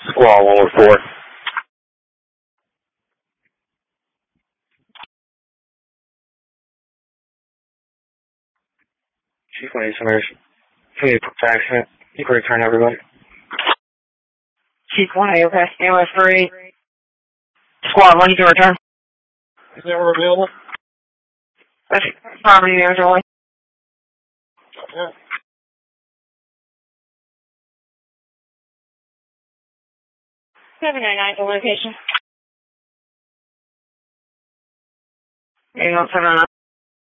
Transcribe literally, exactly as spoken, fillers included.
Squall one one four. Chief one eight seven. Can you accident? You can return everybody. Chief one eight, okay. A O S three. Squad one, you can return. Is that available? That's property manager only. Yeah. seven nine nine, the location. eight one seven nine.